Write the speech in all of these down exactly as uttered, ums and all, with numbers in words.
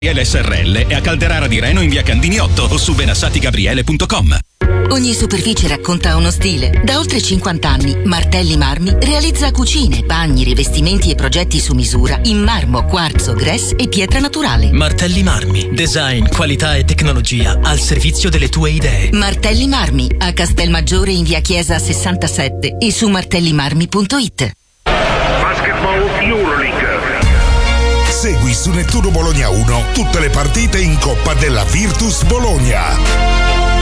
L S R L è a Calderara di Reno in via Candini otto o su benassati gabriele punto com. Ogni superficie racconta uno stile. Da oltre cinquanta anni Martelli Marmi realizza cucine, bagni, rivestimenti e progetti su misura in marmo, quarzo, grès e pietra naturale. Martelli Marmi, design, qualità e tecnologia al servizio delle tue idee. Martelli Marmi a Castelmaggiore in via Chiesa sessantasette e su martellimarmi punto it. Basketball Euroleague. Segui su Nettuno Bologna uno tutte le partite in Coppa della Virtus Bologna.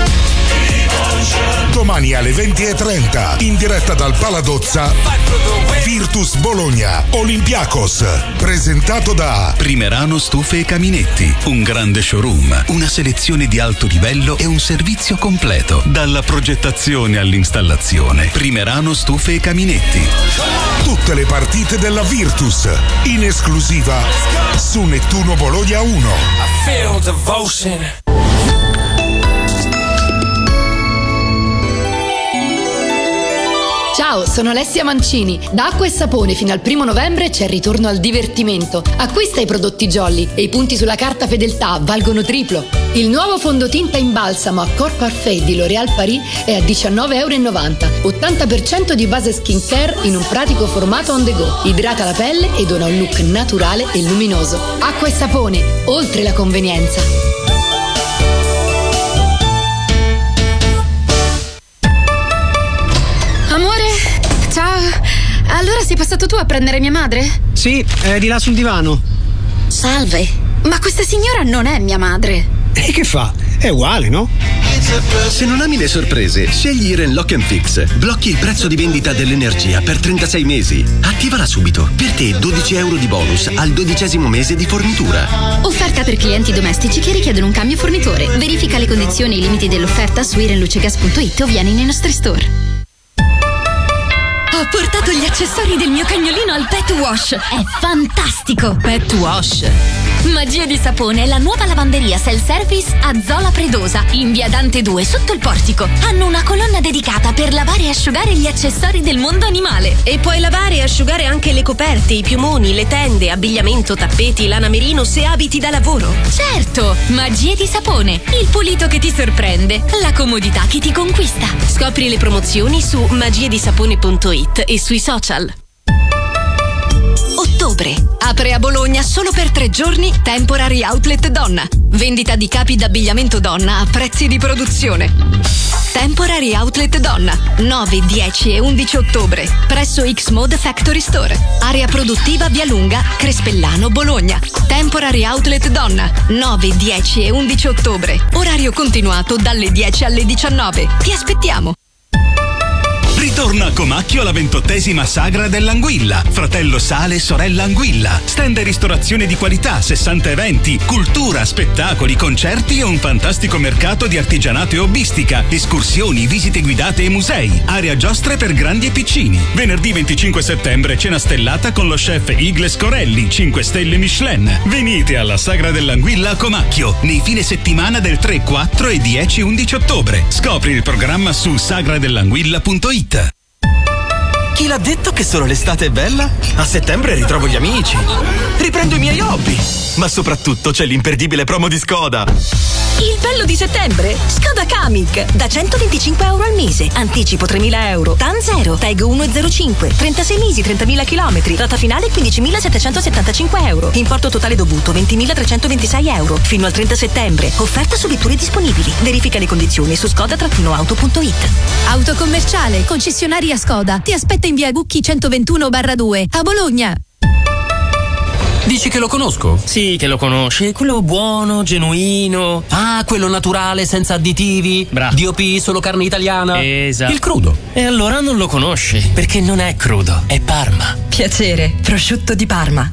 Domani alle venti e trenta, in diretta dal Paladozza, Virtus Bologna, Olympiacos, presentato da Primerano Stufe e Caminetti, un grande showroom, una selezione di alto livello e un servizio completo, dalla progettazione all'installazione. Primerano Stufe e Caminetti. Tutte le partite della Virtus, in esclusiva su Nettuno Bologna uno. I feel devotion. Ciao, sono Alessia Mancini. Da Acqua e Sapone fino al primo novembre c'è il ritorno al divertimento. Acquista i prodotti Jolly e i punti sulla carta fedeltà valgono triplo. Il nuovo fondotinta in balsamo Accor Parfait di L'Oréal Paris è a diciannove e novanta euro. ottanta per cento di base skincare in un pratico formato on the go. Idrata la pelle e dona un look naturale e luminoso. Acqua e Sapone, oltre la convenienza. Allora sei passato tu a prendere mia madre? Sì, è di là sul divano. Salve, ma questa signora non è mia madre. E che fa? È uguale, no? Se non ami le sorprese, scegli Iren Lock and Fix. Blocchi il prezzo di vendita dell'energia per trentasei mesi. Attivala subito. Per te dodici euro di bonus al dodicesimo mese di fornitura. Offerta per clienti domestici che richiedono un cambio fornitore. Verifica le condizioni e i limiti dell'offerta su irenlucegas punto it o vieni nei nostri store. Ho portato gli accessori del mio cagnolino al Pet Wash. È fantastico! Pet Wash. Magia di Sapone è la nuova lavanderia self-service a Zola Predosa, in via Dante due, sotto il portico. Hanno una colonna dedicata per lavare e asciugare gli accessori del mondo animale. E puoi lavare e asciugare anche le coperte, i piumoni, le tende, abbigliamento, tappeti, lana merino se abiti da lavoro. Certo! Magia di Sapone. Il pulito che ti sorprende. La comodità che ti conquista. Scopri le promozioni su magiedisapone punto it e sui social. Ottobre. Apre a Bologna solo per tre giorni Temporary Outlet Donna. Vendita di capi d'abbigliamento donna a prezzi di produzione. Temporary Outlet Donna, nove, dieci e undici ottobre, presso X-Mode Factory Store. Area produttiva Via Lunga, Crespellano, Bologna. Temporary Outlet Donna, nove, dieci e undici ottobre. Orario continuato dalle dieci alle diciannove. Ti aspettiamo. Ritorna a Comacchio la ventottesima Sagra dell'Anguilla. Fratello Sale, sorella Anguilla. Stand e ristorazione di qualità, sessanta eventi, cultura, spettacoli, concerti e un fantastico mercato di artigianato e hobbistica, escursioni, visite guidate e musei. Area giostre per grandi e piccini. Venerdì venticinque settembre cena stellata con lo chef Igles Corelli, cinque stelle Michelin. Venite alla Sagra dell'Anguilla a Comacchio nei fine settimana del tre, quattro e dieci undici ottobre. Scopri il programma su sagradellanguilla punto it. Chi l'ha detto che solo l'estate è bella? A settembre ritrovo gli amici, riprendo i miei hobby, ma soprattutto c'è l'imperdibile promo di Skoda. Il bello di settembre? Skoda Kamiq, da centoventicinque euro al mese, anticipo tremila euro, T A N zero, Tag uno virgola zero cinque, trentasei mesi, trentamila chilometri, rata finale quindicimilasettecentosettantacinque euro, importo totale dovuto ventimilatrecentoventisei euro, fino al trenta settembre, offerta su vetture disponibili, verifica le condizioni su skoda auto punto it. Autocommerciale, concessionaria Skoda, ti aspetta in via Gucchi centoventuno barra due, a Bologna. Dici che lo conosco? Sì, che lo conosci, quello buono, genuino. Ah, quello naturale, senza additivi. Bravo. D O P, solo carne italiana. Esatto. Il crudo. E allora non lo conosci, perché non è crudo, è Parma. Piacere, prosciutto di Parma.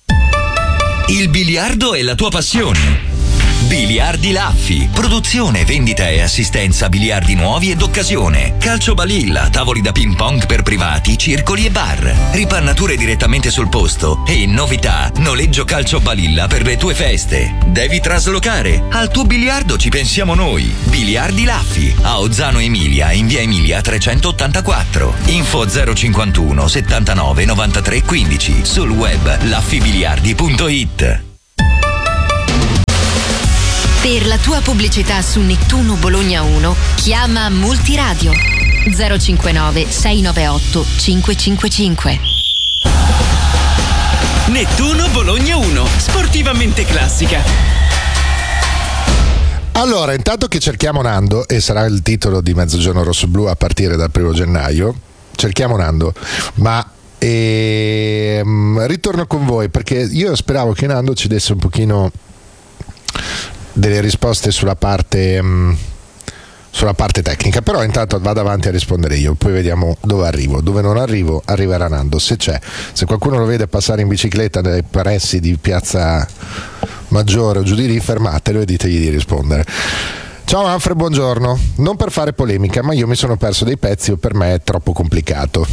Il biliardo è la tua passione. Biliardi Laffi, produzione, vendita e assistenza biliardi nuovi ed occasione, calcio balilla, tavoli da ping pong per privati, circoli e bar, ripannature direttamente sul posto e in novità, noleggio calcio balilla per le tue feste. Devi traslocare? Al tuo biliardo ci pensiamo noi. Biliardi Laffi, a Ozzano Emilia, in via Emilia trecentottantaquattro. Info zero cinquantuno settantanove novantatré quindici, sul web laffibiliardi punto it. Per la tua pubblicità su Nettuno Bologna uno, chiama Multiradio zero cinquantanove sei novantaotto cinquecentocinquantacinque. Nettuno Bologna uno, sportivamente classica. Allora, intanto che cerchiamo Nando, e sarà il titolo di Mezzogiorno Rossoblu a partire dal primo gennaio, cerchiamo Nando, ma ehm, ritorno con voi perché io speravo che Nando ci desse un pochino delle risposte sulla parte mh, sulla parte tecnica, però intanto vado avanti a rispondere io, poi vediamo dove arrivo. Dove non arrivo arriverà Nando, se c'è, se qualcuno lo vede passare in bicicletta nei pressi di Piazza Maggiore o giù di lì, fermatelo e ditegli di rispondere. Ciao Manfred, buongiorno. Non per fare polemica, ma io mi sono perso dei pezzi o per me è troppo complicato.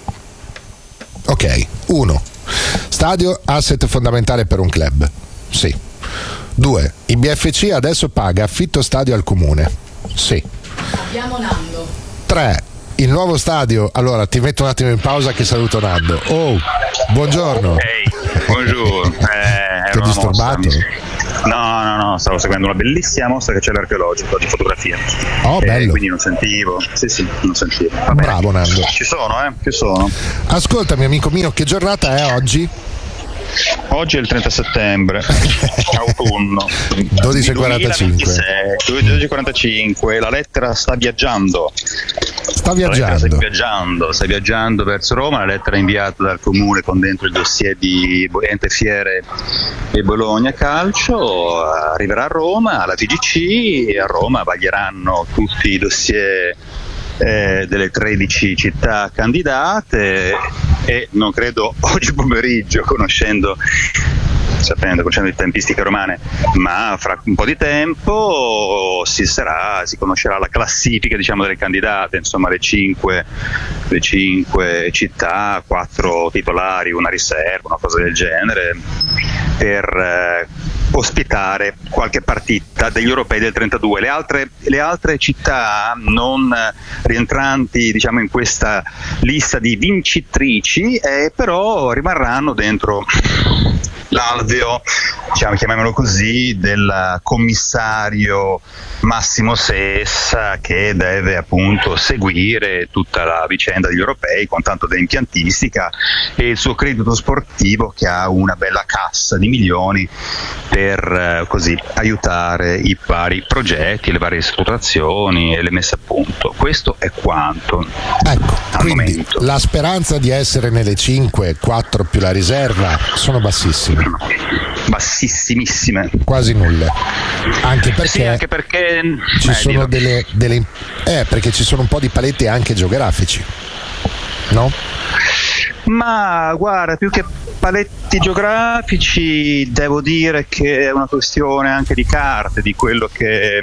Ok, uno, stadio asset fondamentale per un club, sì. Due, il B F C adesso paga affitto stadio al comune, sì. Abbiamo Nando. Tre, il nuovo stadio, allora ti metto un attimo in pausa che saluto Nando. Oh, buongiorno. Ehi, buongiorno. Eh, Ti ho disturbato? No, no, no, stavo seguendo una bellissima mostra che c'è l'archeologico di fotografia. Oh, eh, bello. Quindi non sentivo. Sì, sì, non sentivo. Va Bravo bene. Nando. Ci sono, eh, ci sono. Ascoltami amico mio, che giornata è oggi? Oggi è il trenta settembre, autunno dodici e quarantacinque. dodici e quarantacinque, la lettera sta viaggiando. Sta viaggiando. La sta viaggiando, sta viaggiando verso Roma, la lettera inviata dal comune con dentro il dossier di Ente Fiere e Bologna Calcio, arriverà a Roma, alla T G C, e a Roma vaglieranno tutti i dossier Eh, delle tredici città candidate e non credo oggi pomeriggio, conoscendo sapendo, conoscendo le tempistiche romane, ma fra un po' di tempo si sarà, si conoscerà la classifica, diciamo, delle candidate, insomma le cinque, le cinque città, quattro titolari, una riserva, una cosa del genere, per eh, ospitare qualche partita degli europei del trentadue. Le altre, le altre città non rientranti, diciamo, in questa lista di vincitrici, eh, però rimarranno dentro l'alveo, diciamo, chiamiamolo così, del commissario Massimo Sessa, che deve appunto seguire tutta la vicenda degli europei con tanto di impiantistica e il suo credito sportivo, che ha una bella cassa di milioni per eh, così aiutare i vari progetti, le varie strutturazioni e le messe a punto. Questo è quanto. Ecco, al quindi momento. La speranza di essere nelle cinque, quattro più la riserva sono bassissime. Bassissimissime. Quasi nulle. Anche perché, sì, anche perché ci eh, sono delle, delle eh, perché ci sono un po' di paletti anche geografici, no? Ma guarda, più che paletti geografici, devo dire che è una questione anche di carte, di quello che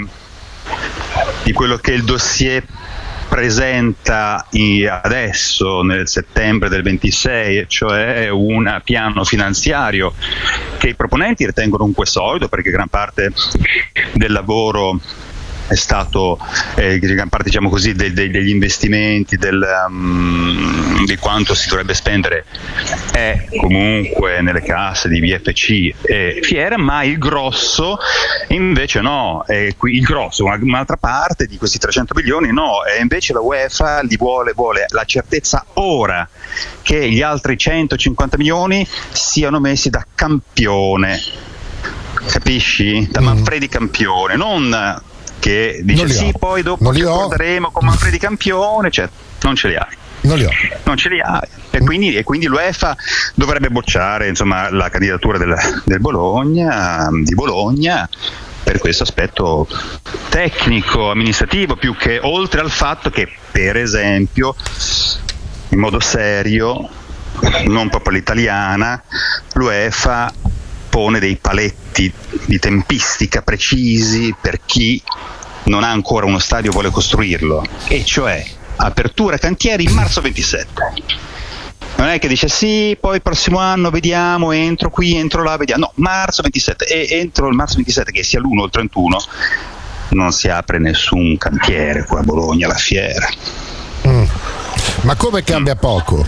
di quello che il dossier presenta adesso nel settembre del ventisei, cioè un piano finanziario che i proponenti ritengono comunque solido, perché gran parte del lavoro è stato, eh, gran parte, diciamo così, de, de, degli investimenti, del, um, di quanto si dovrebbe spendere è comunque nelle casse di B F C e Fiera, ma il grosso invece no, è qui, il grosso, una, un'altra parte di questi trecento milioni no, e invece la UEFA li vuole, vuole la certezza ora che gli altri centocinquanta milioni siano messi da campione, capisci? Da Manfredi campione, non che dice sì, ho. Poi dopo ci accorderemo con Manfredi campione, cioè non ce li hai. Non li ho. Non ce li ha e quindi, e quindi l'UEFA dovrebbe bocciare, insomma, la candidatura del, del Bologna, di Bologna, per questo aspetto tecnico, amministrativo, più che oltre al fatto che, per esempio, in modo serio, non proprio all'italiana, l'UEFA pone dei paletti di tempistica precisi per chi non ha ancora uno stadio e vuole costruirlo, e cioè apertura cantieri marzo ventisette. Non è che dice sì, poi il prossimo anno vediamo, entro qui, entro là, vediamo. No, marzo ventisette, e entro il marzo ventisette, che sia l'uno o il trentuno, non si apre nessun cantiere qua a Bologna, la fiera. Mm. Ma come cambia poco?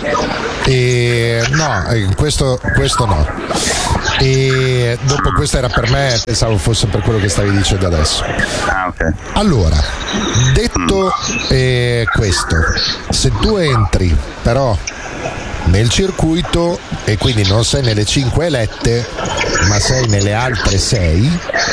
E no, questo, questo no. E dopo, questa era per me, pensavo fosse per quello che stavi dicendo adesso. Ah, ok. Allora, detto eh, questo, se tu entri però nel circuito e quindi non sei nelle cinque elette, ma sei nelle altre sei,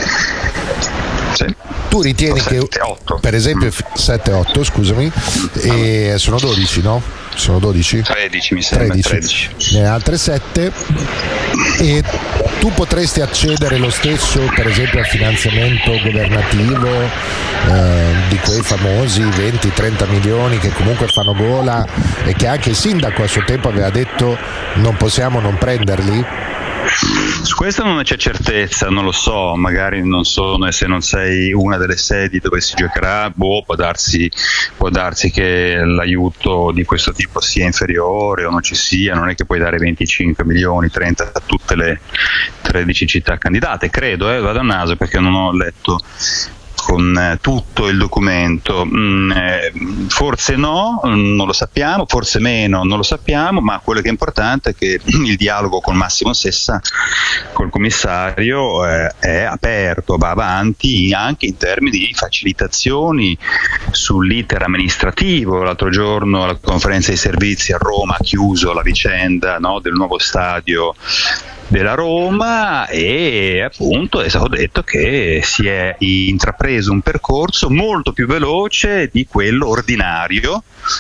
sì. Tu ritieni sette, che otto. Per esempio sette otto, scusami, e sono dodici, no? Sono dodici? tredici mi sembra. tredici. tredici. Nelle altre sette, e tu potresti accedere lo stesso per esempio al finanziamento governativo eh, di quei famosi venti trenta milioni che comunque fanno gola e che anche il sindaco a suo tempo aveva detto non possiamo non prenderli? Su questo non c'è certezza, non lo so, magari non sono, e se non sei una delle sedi dove si giocherà, boh, può darsi, può darsi che l'aiuto di questo tipo sia inferiore o non ci sia, non è che puoi dare venticinque milioni, trenta a tutte le tredici città candidate, credo, eh, vado a naso perché non ho letto con eh, tutto il documento, mm, eh, forse no, non lo sappiamo, forse meno, non lo sappiamo, ma quello che è importante è che il dialogo con Massimo Sessa, col commissario, eh, è aperto, va avanti anche in termini di facilitazioni sull'iter amministrativo. L'altro giorno alla conferenza dei servizi a Roma ha chiuso la vicenda, no, del nuovo stadio della Roma e appunto è stato detto che si è intrapreso un percorso molto più veloce di quello ordinario,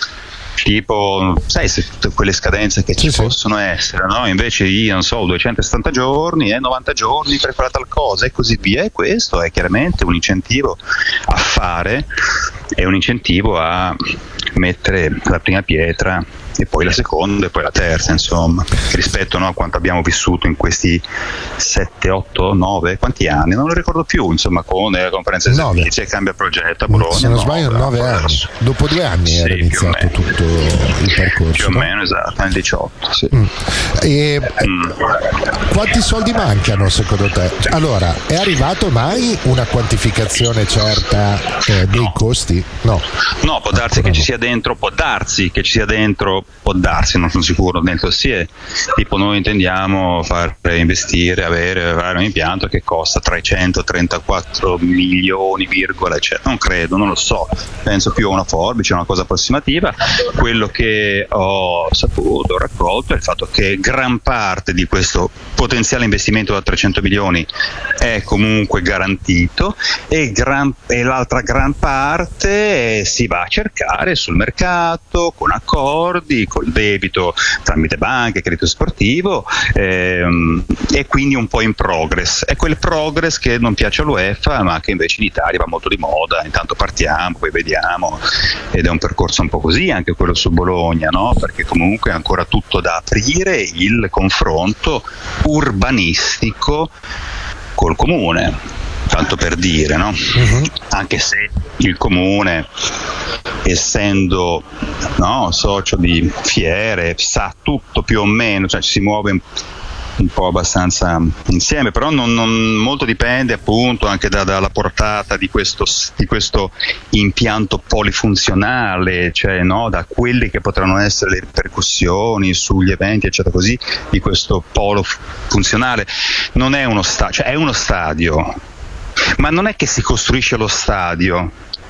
tipo, sai, se tutte quelle scadenze che ci sì, possono sì. essere, no? Invece di, non so, duecentosettanta giorni e eh, novanta giorni per quella tal cosa e così via, e questo è chiaramente un incentivo a fare, è un incentivo a mettere la prima pietra e poi la seconda e poi la terza, insomma, rispetto, no, a quanto abbiamo vissuto in questi sette, otto, nove, quanti anni, non lo ricordo più, insomma, con la conferenza dei servizi e cambia progetto a Bologna. Se non sbaglio nove anni, dopo due anni sì, era iniziato tutto il percorso. Più o no? meno, esatto, nel diciotto. Sì. Mm. E mm. quanti soldi mancano secondo te? Allora, è arrivato mai una quantificazione certa eh, dei no. costi? No. No, può darsi che ci sia dentro, può darsi che ci sia dentro può darsi, non sono sicuro, dentro sì è, tipo noi intendiamo far investire, avere, avere un impianto che costa trecentotrentaquattro milioni, virgola, cioè, non credo, non lo so, penso più a una forbice, una cosa approssimativa. Quello che ho saputo, ho raccolto, è il fatto che gran parte di questo potenziale investimento da trecento milioni è comunque garantito e, gran, e l'altra gran parte si va a cercare sul mercato, con accordi, col debito tramite banche, credito sportivo, ehm, e quindi un po' in progress. È quel progress che non piace all'UEFA ma che invece in Italia va molto di moda, intanto partiamo, poi vediamo, ed è un percorso un po' così anche quello su Bologna, no? Perché comunque è ancora tutto da aprire il confronto urbanistico col comune, tanto per dire, no? Uh-huh. Anche se il comune, essendo, no, socio di fiere, sa tutto più o meno, cioè ci si muove un, un po' abbastanza insieme, però non, non, molto dipende appunto anche da, dalla portata di questo, di questo impianto polifunzionale, cioè, no, da quelle che potranno essere le ripercussioni sugli eventi eccetera così di questo polo funzionale. Non è uno stadio, cioè è uno stadio, ma non è che si costruisce lo stadio,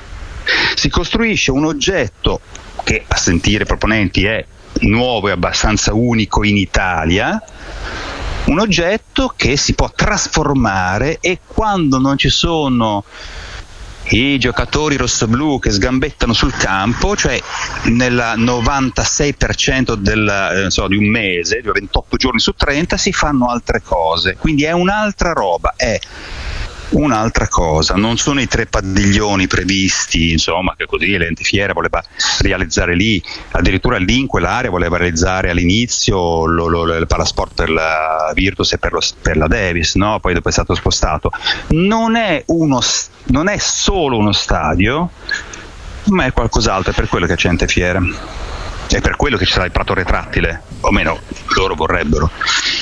si costruisce un oggetto che a sentire i proponenti è nuovo e abbastanza unico in Italia, un oggetto che si può trasformare, e quando non ci sono i giocatori rossoblù che sgambettano sul campo, cioè nel novantasei per cento del, eh, so, di un mese, di ventotto giorni su trenta, si fanno altre cose, quindi è un'altra roba, è un'altra cosa, non sono i tre padiglioni previsti, insomma, che così l'ente fiera voleva realizzare lì, addirittura lì in quell'area voleva realizzare all'inizio lo, lo, il palasport per la Virtus e per, lo, per la Davis, no? Poi dopo è stato spostato. Non è, uno, non è solo uno stadio, ma è qualcos'altro, è per quello che c'è ente fiera, è per quello che ci sarà il prato retrattile, o meno loro vorrebbero.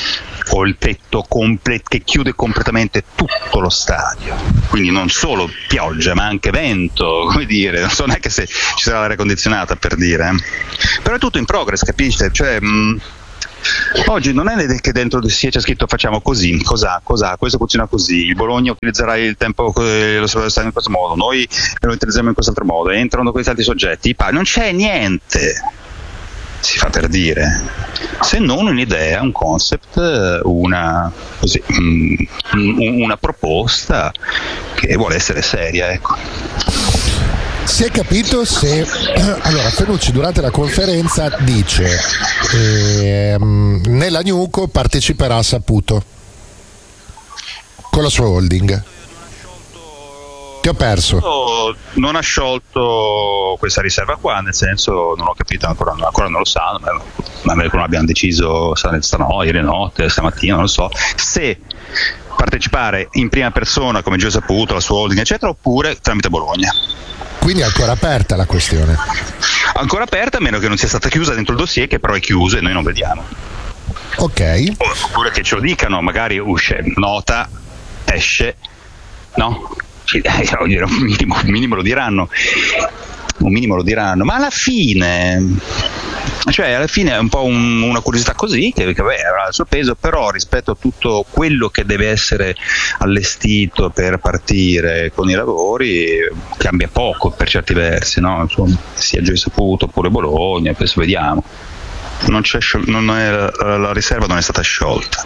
o il tetto complet- che chiude completamente tutto lo stadio, quindi non solo pioggia ma anche vento, come dire, non so neanche se ci sarà l'aria condizionata, per dire, eh. Però è tutto in progress, capisci? Cioè, mh, oggi non è che dentro il dossier c'è scritto facciamo così, cos'ha, cos'ha, questo funziona così, il Bologna utilizzerà il tempo lo stadio in questo modo, noi lo utilizziamo in quest'altro modo, entrano questi altri soggetti, non c'è niente, si fa per dire, se non un'idea, un concept, una, così, una proposta che vuole essere seria, ecco. Si è capito se allora Fenucci durante la conferenza dice ehm, nella Newco parteciperà a Saputo con la sua holding. Ti ho perso. Non ha sciolto questa riserva qua, nel senso non ho capito ancora, ancora non lo sanno, ma, ma non abbiamo deciso stanotte, ieri notte, stamattina, non lo so, se partecipare in prima persona come Gio Saputo, la sua holding eccetera, oppure tramite Bologna. Quindi è ancora aperta la questione? Ancora aperta, a meno che non sia stata chiusa dentro il dossier, che però è chiuso e noi non vediamo. Ok. Oppure che ce lo dicano, magari usce nota, esce, no? Un minimo, un minimo lo diranno. Un minimo lo diranno, ma alla fine, cioè alla fine è un po' un, una curiosità così che, che beh, avrà il suo peso, però rispetto a tutto quello che deve essere allestito per partire con i lavori cambia poco per certi versi, no? Insomma, sia Gio Saputo oppure Bologna, adesso vediamo. Non c'è sciol- non è, la riserva non è stata sciolta.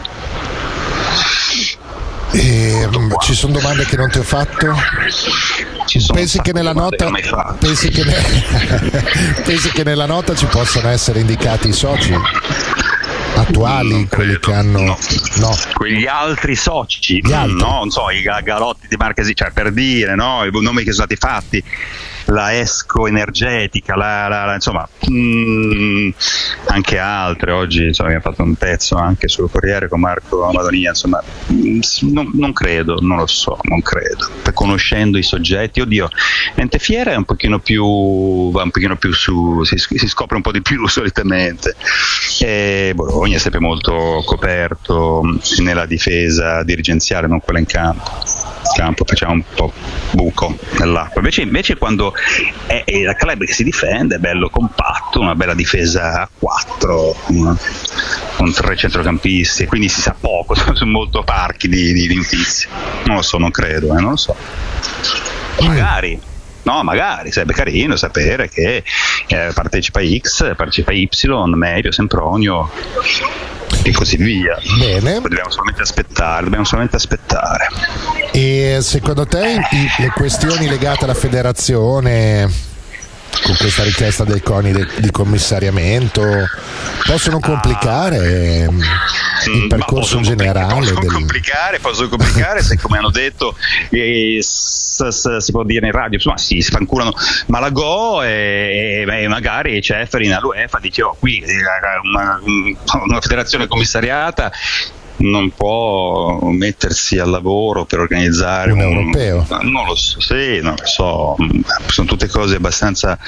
E, ci sono domande che non ti ho fatto? Ci sono pensi che nella nota pensi che, ne, pensi che nella nota ci possano essere indicati i soci attuali, quelli che hanno no. no quegli altri soci, altri. no, non so, i Galotti di Marchesi, cioè per dire, no, i nomi che sono stati fatti, la Esco Energetica, la, la, la, insomma, mh, anche altre. Oggi insomma, abbiamo fatto un pezzo anche sul Corriere con Marco Madonia, insomma, mh, non, non credo, non lo so, non credo. Per conoscendo i soggetti, oddio, Ente Fiera è un pochino più, va un pochino più su, si, si scopre un po' di più solitamente. E Bologna è sempre molto coperto nella difesa dirigenziale, non quella in campo. Campo facciamo un po' buco nell'acqua, invece, invece quando è, è la club che si difende è bello compatto, una bella difesa a quattro, una, con tre centrocampisti, quindi si sa poco, sono molto parchi di, di, di notizie, non lo so, non credo, eh, non lo so, magari no, magari sarebbe carino sapere che eh, partecipa X, partecipa Y, meglio, Sempronio e così via. Bene. Dobbiamo solamente aspettare, dobbiamo solamente aspettare. E secondo te i, le questioni legate alla federazione con questa richiesta del CONI de, di commissariamento possono complicare ah, il percorso generale? Possono del... complicare, possono complicare se, come hanno detto, eh, s, s, si può dire in radio, insomma, sì, si fanculano Malagò e, e magari Ceferin all'UEFA dice oh, qui una, una federazione commissariata non può mettersi al lavoro per organizzare un, un europeo, non lo so, sì, non lo so, sono tutte cose abbastanza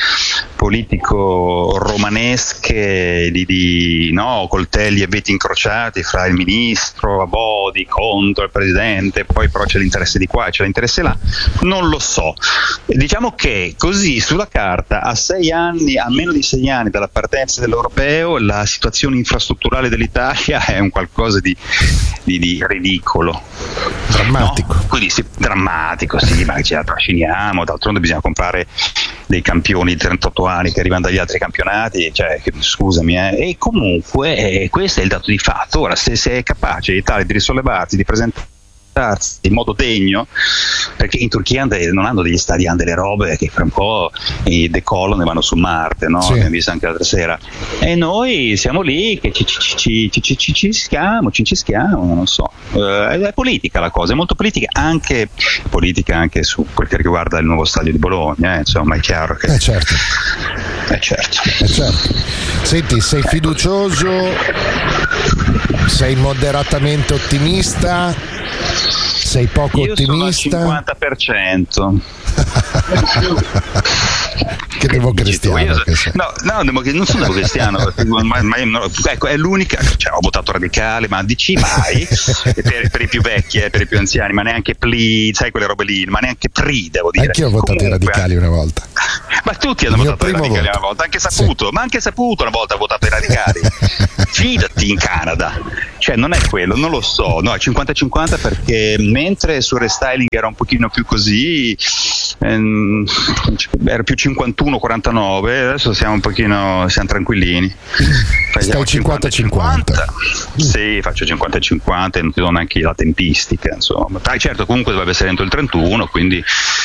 politico-romanesche di, di no, coltelli e veti incrociati fra il ministro, Abodi, contro il presidente, poi però c'è l'interesse di qua e c'è l'interesse là, non lo so. Diciamo che così sulla carta a sei anni, a meno di sei anni dalla partenza dell'europeo, la situazione infrastrutturale dell'Italia è un qualcosa di Di, di ridicolo, drammatico, no? Quindi sì, drammatico, sì, ma ci trasciniamo, d'altronde bisogna comprare dei campioni di trentotto anni che arrivano dagli altri campionati, cioè, scusami, eh. E comunque eh, questo è il dato di fatto. Ora, se, se è capace l'Italia di risollevarsi, di presentare in modo degno, perché in Turchia non hanno degli stadi, hanno delle robe che fra un po' decollano e vanno su Marte, no? Sì. Abbiamo visto anche l'altra sera, e noi siamo lì che ci, ci, ci, ci, ci, ci cischiamo, ci cischiamo, non so, eh, è politica la cosa, è molto politica, anche politica anche su quel che riguarda il nuovo stadio di Bologna, eh, insomma è chiaro che eh certo eh certo eh certo senti, sei fiducioso, sei moderatamente ottimista, sei poco io ottimista? Sono al cinquanta per cento Che democristiano che sei. No, no, non sono democristiano, ma, ma, no, ecco, è l'unica, cioè ho votato radicale, ma D C mai, per, per i più vecchi, eh, per i più anziani, ma neanche P L I, sai quelle robe lì, ma neanche P R I, devo dire. Anche io ho votato Comunque, i radicali una volta. Ma tutti hanno votato i radicali voto. una volta, anche Saputo, sì. ma anche Saputo una volta ha votato i radicali. Fidati in Canada, cioè non è quello, non lo so, no, è cinquanta cinquanta perché mentre sul restyling era un pochino più così, ehm, era più cinquantuno quarantanove, adesso siamo un pochino, siamo tranquillini. Stai cinquanta cinquanta. Sì, faccio cinquanta cinquanta e non ti do neanche la tempistica, insomma. Dai, certo, comunque dovrebbe essere entro il trentuno, quindi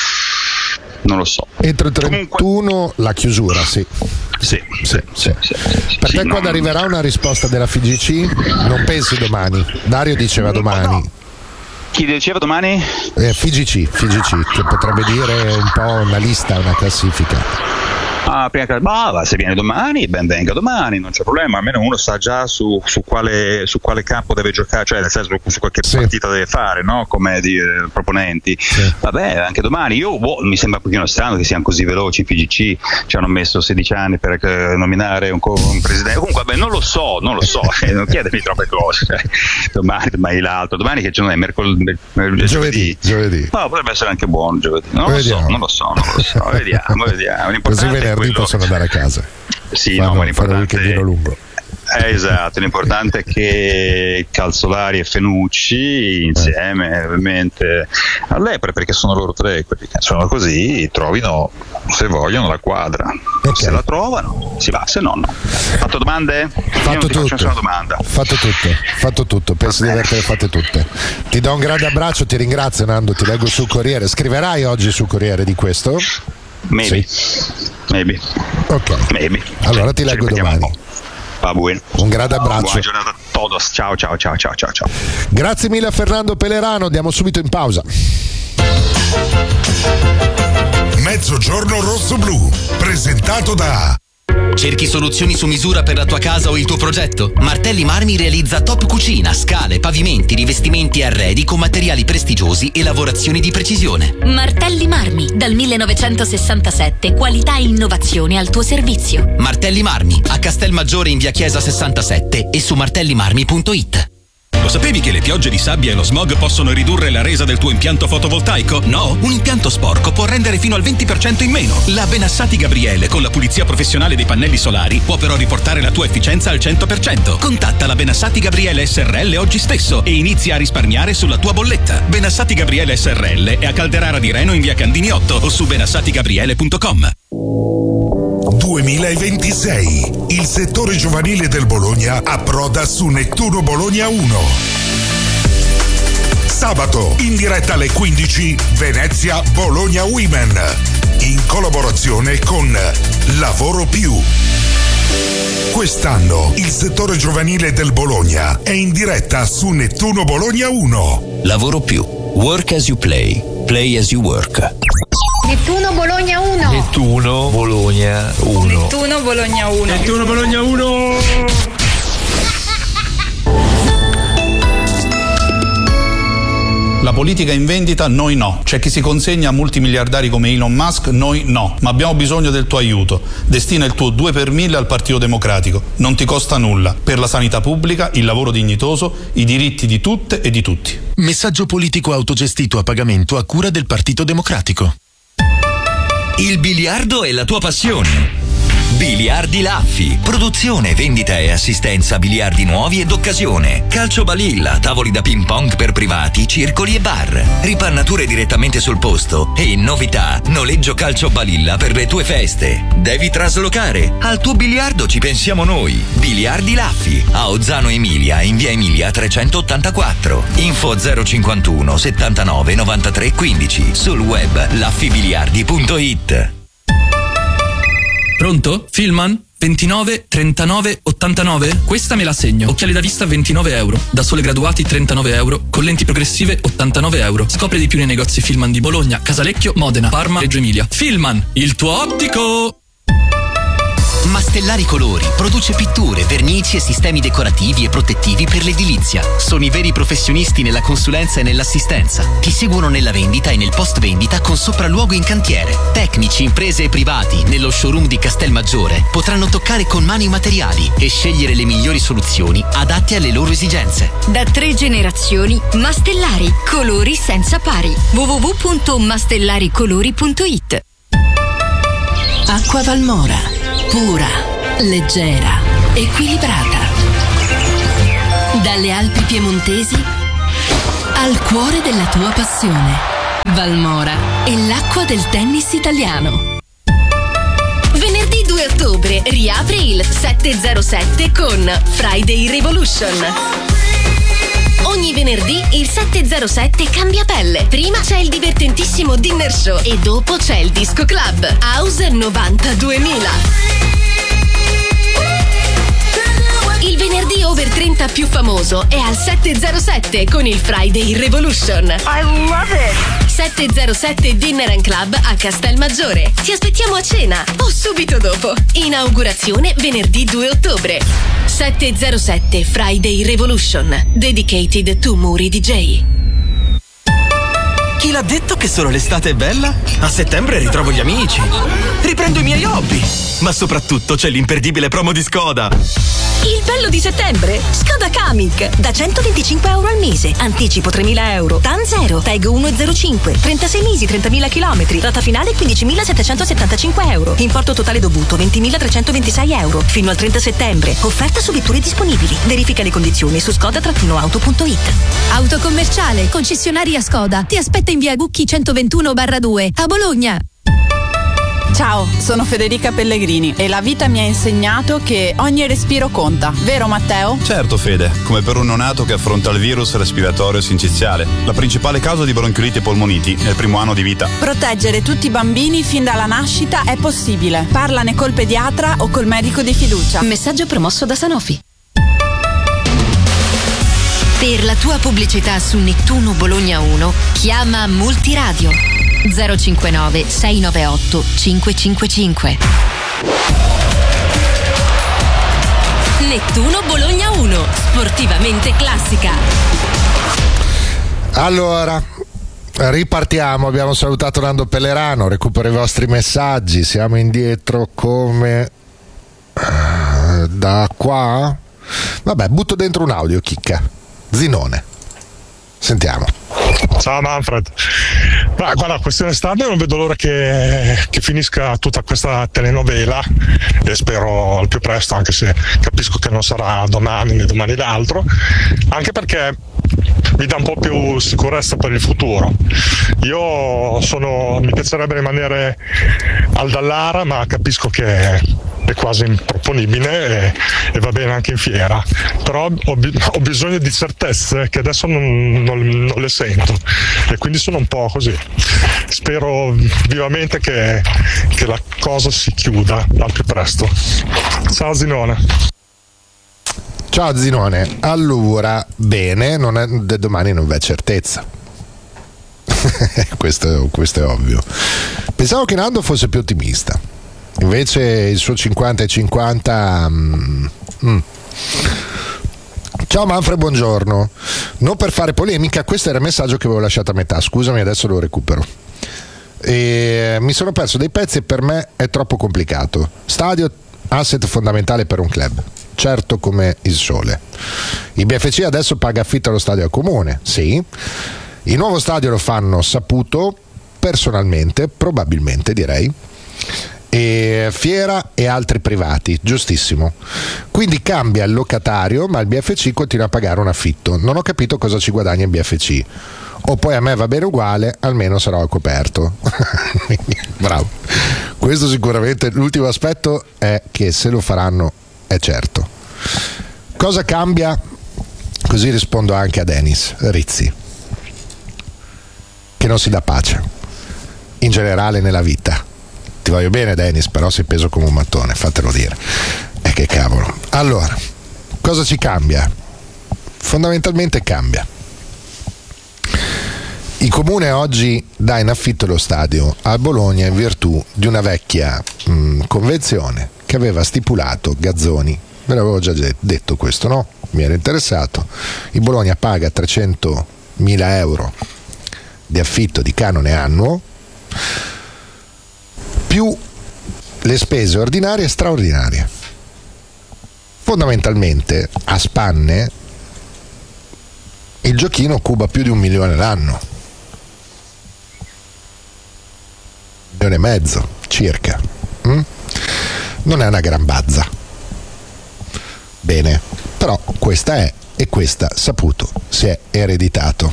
non lo so. Entro il trentuno comunque, la chiusura, sì. Sì, sì, sì, sì, sì per sì, te no, quando arriverà una risposta della F G C? Non pensi domani? Dario diceva domani. No. Chi diceva domani? Eh, F G C, F G C, che potrebbe dire un po' una lista, una classifica. Ah, prima che, bah, se viene domani, ben venga domani, non c'è problema, almeno uno sa già su, su, quale, su quale campo deve giocare, cioè nel senso su qualche sì. partita deve fare, no? Come di, eh, proponenti. Sì. Vabbè, anche domani, io boh, mi sembra un pochino strano che siano così veloci in F G C, ci hanno messo sedici anni per eh, nominare un, un presidente, comunque vabbè, non lo so, non lo so, non chiedermi troppe cose, cioè, domani, domani l'altro, domani che non è mercoledì, giovedì, giovedì. giovedì. No, potrebbe essere anche buono giovedì, non lo so, non lo so, non lo so, vediamo, vediamo, l'importante venerdì possono andare a casa. Sì, fanno, no, ma l'importante fanno un lungo. Eh, esatto, l'importante è che Calzolari e Fenucci insieme eh. ovviamente a Lepre, perché sono loro tre quelli che sono così, trovino se vogliono la quadra. Okay. Se la trovano si va, se no no. Fatto domande? Fatto Io non tutto. Ti faccio domanda. Fatto tutto, fatto tutto, penso di avertele fatte tutte. Ti do un grande abbraccio, ti ringrazio Nando, ti leggo sul Corriere. Scriverai oggi sul Corriere di questo? Maybe. Sì. Maybe. Ok. Maybe. Allora ti leggo domani. Va buono. Un grande abbraccio. Buona giornata a todos. Ciao ciao ciao ciao ciao ciao. Grazie mille a Fernando Pelerano, andiamo subito in pausa. Mezzogiorno rosso blu, presentato da Cerchi soluzioni su misura per la tua casa o il tuo progetto? Martelli Marmi realizza top cucina, scale, pavimenti, rivestimenti e arredi con materiali prestigiosi e lavorazioni di precisione. Martelli Marmi, dal millenovecentosessantasette, qualità e innovazione al tuo servizio. Martelli Marmi, a Castelmaggiore in via Chiesa sessantasette e su martellimarmi punto it. Lo sapevi che le piogge di sabbia e lo smog possono ridurre la resa del tuo impianto fotovoltaico? No? Un impianto sporco può rendere fino al venti per cento in meno. La Benassati Gabriele, con la pulizia professionale dei pannelli solari, può però riportare la tua efficienza al cento per cento. Contatta la Benassati Gabriele S R L oggi stesso e inizia a risparmiare sulla tua bolletta. Benassati Gabriele S R L è a Calderara di Reno in via Candini otto o su benassati gabriele punto com. duemilaventisei. Il settore giovanile del Bologna approda su Nettuno Bologna uno. Sabato, in diretta alle quindici, Venezia Bologna Women, in collaborazione con Lavoro Più. Quest'anno il settore giovanile del Bologna è in diretta su Nettuno Bologna uno. Lavoro Più. Work as you play. Play as you work. Nettuno Bologna uno. Nettuno Bologna uno. Nettuno Bologna uno. Nettuno Bologna uno. La politica in vendita, noi no. C'è chi si consegna a multimiliardari come Elon Musk, noi no. Ma abbiamo bisogno del tuo aiuto. Destina il tuo due per mille al Partito Democratico. Non ti costa nulla. Per la sanità pubblica, il lavoro dignitoso, i diritti di tutte e di tutti. Messaggio politico autogestito a pagamento a cura del Partito Democratico. Il biliardo è la tua passione. Biliardi Laffi, produzione, vendita e assistenza biliardi nuovi ed occasione, calcio balilla, tavoli da ping pong per privati, circoli e bar, ripannature direttamente sul posto e novità, noleggio calcio balilla per le tue feste. Devi traslocare? Al tuo biliardo ci pensiamo noi. Biliardi Laffi, a Ozzano Emilia in via Emilia trecentottantaquattro. Info zero cinquantuno settantanove novantatré quindici, sul web laffibiliardi punto it. Pronto? Filman? ventinove trentanove ottantanove? Questa me la segno. Occhiali da vista ventinove euro. Da sole graduati trentanove euro. Con lenti progressive ottantanove euro. Scopri di più nei negozi Filman di Bologna, Casalecchio, Modena, Parma, Reggio Emilia. Filman, il tuo ottico! Mastellari Colori produce pitture, vernici e sistemi decorativi e protettivi per l'edilizia. Sono i veri professionisti nella consulenza e nell'assistenza. Ti seguono nella vendita e nel post vendita con sopralluogo in cantiere. Tecnici, imprese e privati nello showroom di Castelmaggiore potranno toccare con mano i materiali e scegliere le migliori soluzioni adatte alle loro esigenze. Da tre generazioni, Mastellari, colori senza pari. w w w punto mastellaricolori punto i t. Acqua Valmora, pura, leggera, equilibrata. Dalle Alpi piemontesi al cuore della tua passione. Valmora è l'acqua del tennis italiano. Venerdì due ottobre riapre il settecentosette con Friday Revolution. Ogni venerdì il settecentosette cambia pelle. Prima c'è il divertentissimo dinner show e dopo c'è il disco club House novanta duemila. Il venerdì over trenta più famoso è al settecentosette con il Friday Revolution. I love it! settecentosette Dinner and Club a Castelmaggiore. Ti aspettiamo a cena o subito dopo. Inaugurazione venerdì due ottobre. settecentosette Friday Revolution. Dedicated to Muri D J. Chi l'ha detto che solo l'estate è bella? A settembre ritrovo gli amici. Riprendo i miei hobby. Ma soprattutto c'è l'imperdibile promo di Skoda. Il bello di settembre? Skoda Kamiq. Da centoventicinque euro al mese. Anticipo tremila euro. TAN zero. Tag uno zero cinque. trentasei mesi, trentamila chilometri. Rata finale quindicimilasettecentosettantacinque euro. Importo totale dovuto ventimilatrecentoventisei euro. Fino al trenta settembre. Offerta su vetture disponibili. Verifica le condizioni su skoda auto punto it. Autocommerciale, concessionaria Skoda. Ti aspetta in via Gucchi centoventuno barra due a Bologna. Ciao, sono Federica Pellegrini e la vita mi ha insegnato che ogni respiro conta, vero Matteo? Certo Fede, come per un neonato che affronta il virus respiratorio sinciziale. La principale causa di bronchiolite e polmoniti è il primo anno di vita. Proteggere tutti i bambini fin dalla nascita è possibile. Parlane col pediatra o col medico di fiducia. Messaggio promosso da Sanofi. Per la tua pubblicità su Nettuno Bologna uno, chiama Multiradio zero cinquantanove sei nove otto cinque cinque cinque. Nettuno Bologna uno, sportivamente classica. Allora, ripartiamo. Abbiamo salutato Nando Pellerano, recupero i vostri messaggi. Siamo indietro come uh, da qua. Vabbè, butto dentro un audio, chicca. Zinone. Sentiamo. Ciao Manfred. Ma guarda, questione estate non vedo l'ora che, che finisca tutta questa telenovela e spero al più presto, anche se capisco che non sarà domani né domani l'altro, anche perché mi dà un po' più sicurezza per il futuro. Io sono, mi piacerebbe rimanere al Dallara, ma capisco che è quasi improponibile e, e va bene anche in fiera, però ho, ho bisogno di certezze che adesso non, non, non le sento e quindi sono un po' così. Spero vivamente che, che la cosa si chiuda al più presto. Ciao Zinone. Ciao Zinone. Allora, bene, non è, de domani non v'è certezza. questo, questo è ovvio. Pensavo che Nando fosse più ottimista. Invece il suo cinquanta e cinquanta. Mm, mm. Ciao Manfred, buongiorno. Non per fare polemica, questo era il messaggio che avevo lasciato a metà. Scusami, adesso lo recupero. E mi sono perso dei pezzi e per me è troppo complicato. Stadio, asset fondamentale per un club, certo come il sole. Il B F C adesso paga affitto allo stadio al comune, sì. Il nuovo stadio lo fanno saputo, personalmente, probabilmente direi. E Fiera e altri privati, giustissimo. Quindi cambia il locatario, ma il B F C continua a pagare un affitto. Non ho capito cosa ci guadagna il B F C. O poi a me va bene uguale, almeno sarò coperto. Bravo. Questo sicuramente, l'ultimo aspetto è che se lo faranno è certo. Cosa cambia? Così rispondo anche a Dennis Rizzi, che non si dà pace in generale nella vita. Ti voglio bene Dennis, però sei peso come un mattone, fatelo dire. E eh, che cavolo. Allora, cosa ci cambia? Fondamentalmente cambia. Il comune oggi dà in affitto lo stadio a Bologna in virtù di una vecchia mh, convenzione che che aveva stipulato Gazzoni. Ve l'avevo già detto questo, no? Mi era interessato. Il Bologna paga trecentomila euro di affitto di canone annuo più le spese ordinarie e straordinarie. Fondamentalmente a spanne il giochino cuba più di un milione l'anno, un milione e mezzo circa. mm? Non è una gran bazza. Bene, però questa è, e questa saputo si è ereditato.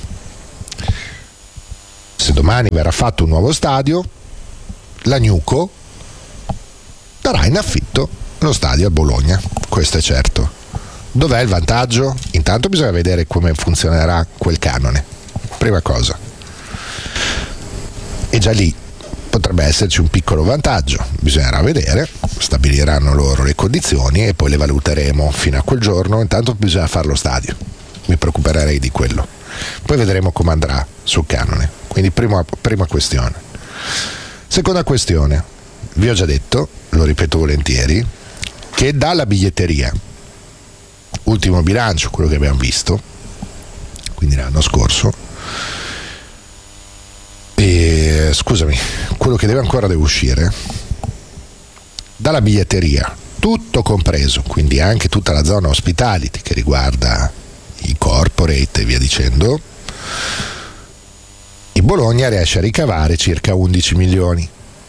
Se domani verrà fatto un nuovo stadio, la Gnuco darà in affitto lo stadio a Bologna, questo è certo. Dov'è il vantaggio? Intanto bisogna vedere come funzionerà quel canone, prima cosa. E già lì potrebbe esserci un piccolo vantaggio, bisognerà vedere, stabiliranno loro le condizioni e poi le valuteremo fino a quel giorno. Intanto bisogna fare lo stadio, mi preoccuperei di quello, poi vedremo come andrà sul canone. Quindi prima, prima questione. Seconda questione, vi ho già detto, lo ripeto volentieri, che dalla biglietteria, ultimo bilancio, quello che abbiamo visto, quindi l'anno scorso, e scusami, quello che deve ancora deve uscire, dalla biglietteria, tutto compreso, quindi anche tutta la zona hospitality che riguarda i corporate e via dicendo, il Bologna riesce a ricavare circa undici milioni.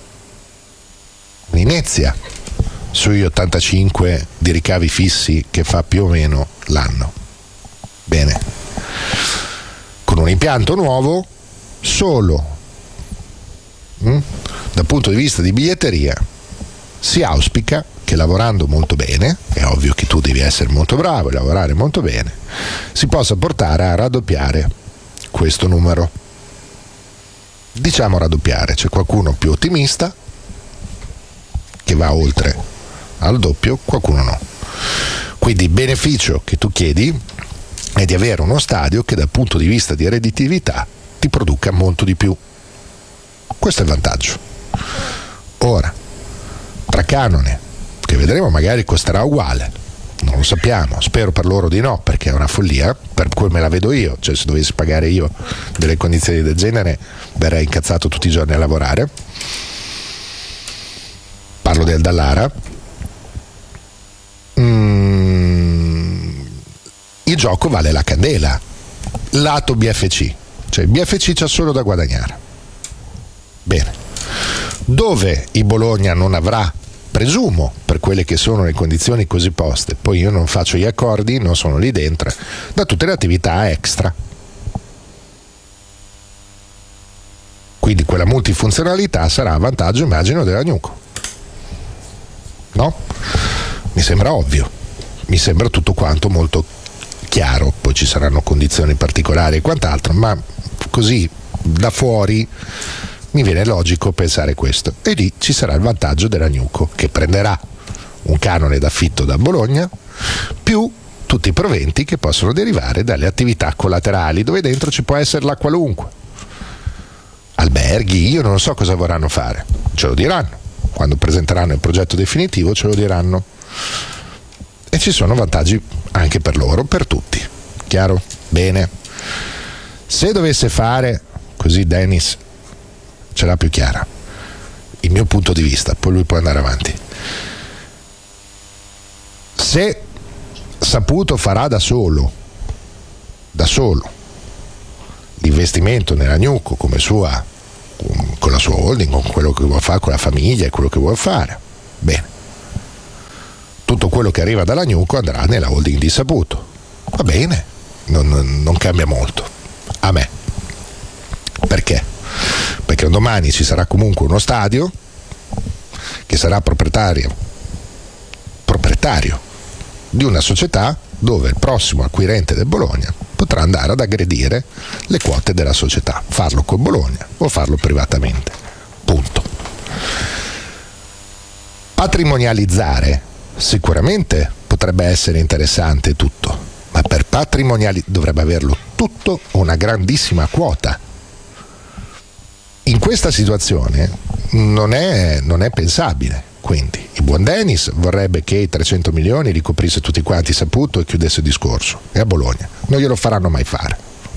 Inizia sugli ottantacinque di ricavi fissi che fa più o meno l'anno. Bene, con un impianto nuovo, solo mh, dal punto di vista di biglietteria si auspica che lavorando molto bene, è ovvio che tu devi essere molto bravo e lavorare molto bene, si possa portare a raddoppiare questo numero. Diciamo raddoppiare, c'è qualcuno più ottimista che va oltre al doppio, qualcuno no. Quindi il beneficio che tu chiedi è di avere uno stadio che dal punto di vista di redditività ti produca molto di più. Questo è il vantaggio. Ora, tra canone, che vedremo magari costerà uguale, non lo sappiamo, spero per loro di no, perché è una follia, per come la vedo io, cioè se dovessi pagare io delle condizioni del genere verrei incazzato tutti i giorni a lavorare. Parlo del Dallara. Mm, il gioco vale la candela, lato B F C, cioè il B F C c'ha solo da guadagnare. Bene, dove il Bologna non avrà, presumo, per quelle che sono le condizioni così poste, poi io non faccio gli accordi, non sono lì dentro, da tutte le attività extra. Quindi quella multifunzionalità sarà a vantaggio, immagino, della Gnuco. No? Mi sembra ovvio, mi sembra tutto quanto molto chiaro, poi ci saranno condizioni particolari e quant'altro, ma così da fuori mi viene logico pensare questo. E lì ci sarà il vantaggio della Gnuco, che prenderà un canone d'affitto da Bologna più tutti i proventi che possono derivare dalle attività collaterali, dove dentro ci può essere la qualunque, alberghi, io non so cosa vorranno fare, ce lo diranno quando presenteranno il progetto definitivo, ce lo diranno, e ci sono vantaggi anche per loro, per tutti. Chiaro? Bene. Se dovesse fare così, Dennis ce l'ha più chiara, il mio punto di vista, poi lui può andare avanti. Se Saputo farà da solo da solo l'investimento nella Gnuco come sua, con la sua holding, con quello che vuole fare con la famiglia e quello che vuole fare, bene, tutto quello che arriva dalla Gnuco andrà nella holding di Saputo, va bene, non, non cambia molto a me. Perché? Perché domani ci sarà comunque uno stadio che sarà proprietario proprietario di una società dove il prossimo acquirente del Bologna potrà andare ad aggredire le quote della società, farlo con Bologna o farlo privatamente, punto. Patrimonializzare sicuramente potrebbe essere interessante tutto, ma per patrimoniali dovrebbe averlo tutto una grandissima quota. In questa situazione non è, non è pensabile, quindi Il buon Dennis vorrebbe che i trecento milioni li coprisse tutti quanti Saputo e chiudesse il discorso. E a Bologna non glielo faranno mai fare.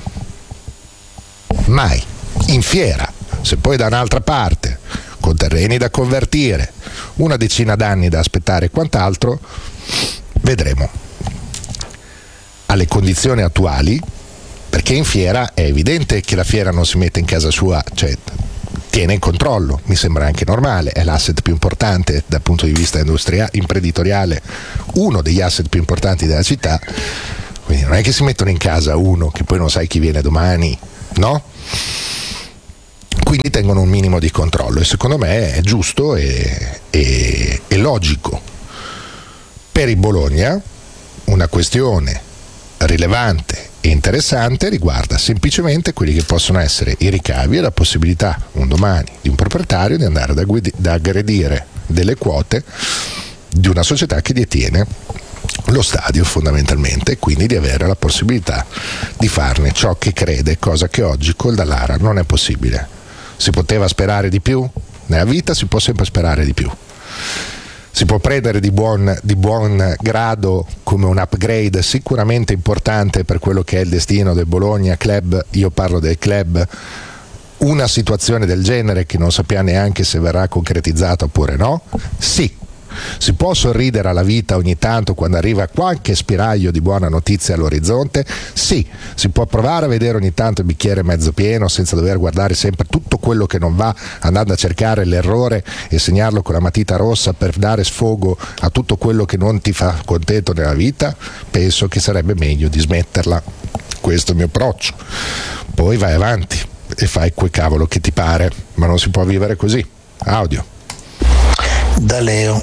Mai. In fiera. Se poi da un'altra parte, con terreni da convertire, una decina d'anni da aspettare e quant'altro, vedremo. Alle condizioni attuali, perché in fiera è evidente che la fiera non si mette in casa sua, cioè tiene in controllo, mi sembra anche normale, è l'asset più importante dal punto di vista industria- imprenditoriale, uno degli asset più importanti della città, quindi non è che si mettono in casa uno che poi non sai chi viene domani, no? Quindi tengono un minimo di controllo e secondo me è giusto e, e, e logico. Per il Bologna una questione rilevante e interessante riguarda semplicemente quelli che possono essere i ricavi e la possibilità un domani di un proprietario di andare ad agguidi- ad aggredire delle quote di una società che detiene lo stadio fondamentalmente, e quindi di avere la possibilità di farne ciò che crede, cosa che oggi col Dallara non è possibile. Si poteva sperare di più? Nella vita si può sempre sperare di più. Si può prendere di buon, di buon grado come un upgrade sicuramente importante per quello che è il destino del Bologna Club, io parlo del club, una situazione del genere che non sappiamo neanche se verrà concretizzata oppure no? Sì. Si può sorridere alla vita ogni tanto quando arriva qualche spiraglio di buona notizia all'orizzonte? Sì. Si può provare a vedere ogni tanto il bicchiere mezzo pieno senza dover guardare sempre tutto quello che non va, andando a cercare l'errore e segnarlo con la matita rossa per dare sfogo a tutto quello che non ti fa contento nella vita? Penso che sarebbe meglio di smetterla. Questo è il mio approccio. Poi vai avanti e fai quel cavolo che ti pare, ma non si può vivere così. Audio. Da Leo.